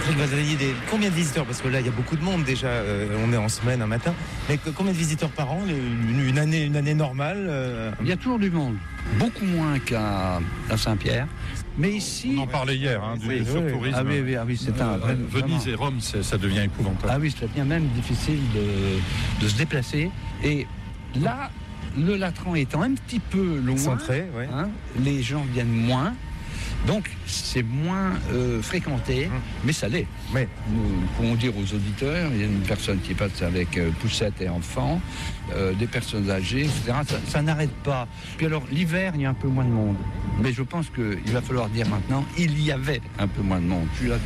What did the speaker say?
Patrick Vasalier, combien de visiteurs? Parce que là, il y a beaucoup de monde déjà. On est en semaine, un matin. Mais combien de visiteurs par an? Une année normale Il y a toujours du monde. Beaucoup moins qu'à Saint-Pierre. Mais ici... On en parlait hier, du surtourisme. Ah oui, c'est un vrai... Venise et Rome, ça devient épouvantable. Ah oui, ça devient même difficile de se déplacer. Et là, le Latran étant un petit peu loin, centré, ouais. Les gens viennent moins. Donc, c'est moins fréquenté, mais ça l'est. Ouais. Nous pouvons dire aux auditeurs, il y a une personne qui passe avec poussette et enfants, des personnes âgées, etc. Ça n'arrête pas. Puis alors, l'hiver, il y a un peu moins de monde. Mais je pense qu'il va falloir dire maintenant, il y avait un peu moins de monde. Je suis